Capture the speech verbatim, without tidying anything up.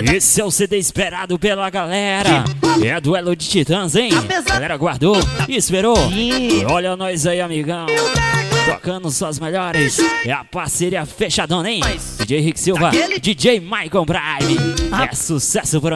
Esse é o C D esperado pela galera. É duelo de titãs, hein? A galera guardou e esperou. Olha nós aí, amigão. Tocando suas melhores. É a parceria fechadona, hein? D J Rick Silva, D J Michael Bride. É sucesso por onde